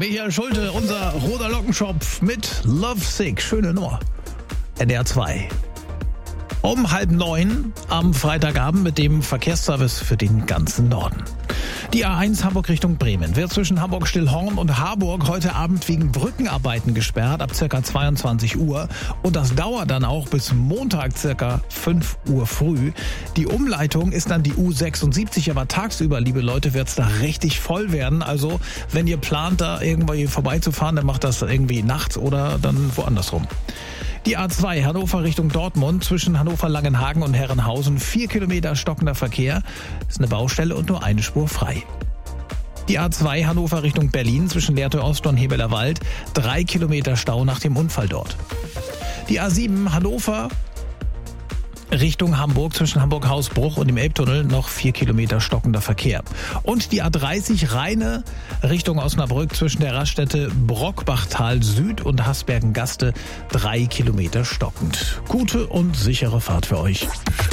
Michael Schulte, unser roter Lockenschopf mit Love Sick. Schöne Nummer. NDR 2. Um 8:30 am Freitagabend mit dem Verkehrsservice für den ganzen Norden. Die A1 Hamburg Richtung Bremen wird zwischen Hamburg-Stillhorn und Harburg heute Abend wegen Brückenarbeiten gesperrt ab ca. 22 Uhr. Und das dauert dann auch bis Montag ca. 5 Uhr früh. Die Umleitung ist dann die U76, aber tagsüber, liebe Leute, wird es da richtig voll werden. Also wenn ihr plant, da irgendwie vorbeizufahren, dann macht das irgendwie nachts oder dann woanders rum. Die A2 Hannover Richtung Dortmund zwischen Hannover-Langenhagen und Herrenhausen 4 Kilometer stockender Verkehr. Ist eine Baustelle und nur eine Spur frei. Die A2 Hannover Richtung Berlin zwischen Lehrte Ost und Hebeler Wald 3 Kilometer Stau nach dem Unfall dort. Die A7 Hannover Richtung Hamburg zwischen Hamburg-Hausbruch und dem Elbtunnel noch 4 Kilometer stockender Verkehr. Und die A30 Rheine Richtung Osnabrück zwischen der Raststätte Brockbachtal Süd und Hasbergen-Gaste 3 Kilometer stockend. Gute und sichere Fahrt für euch.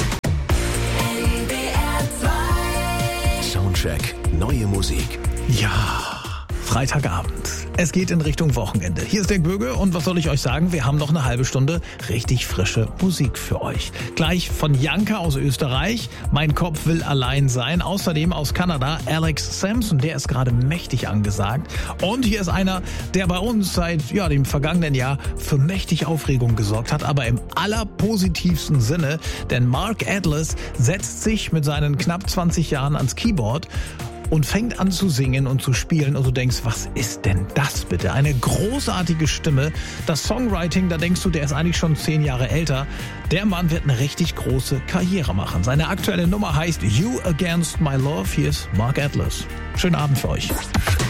Soundcheck, neue Musik. Ja, Freitagabend. Es geht in Richtung Wochenende. Hier ist der Böge und was soll ich euch sagen? Wir haben noch eine halbe Stunde richtig frische Musik für euch. Gleich von Janka aus Österreich. Mein Kopf will allein sein. Außerdem aus Kanada Alex Sampson. Der ist gerade mächtig angesagt. Und hier ist einer, der bei uns seit dem vergangenen Jahr für mächtig Aufregung gesorgt hat. Aber im allerpositivsten Sinne. Denn Mark Atlas setzt sich mit seinen knapp 20 Jahren ans Keyboard und fängt an zu singen und zu spielen und du denkst, was ist denn das bitte? Eine großartige Stimme. Das Songwriting, da denkst du, der ist eigentlich schon 10 Jahre älter. Der Mann wird eine richtig große Karriere machen. Seine aktuelle Nummer heißt You Against My Love. Hier ist Mark Atlas. Schönen Abend für euch.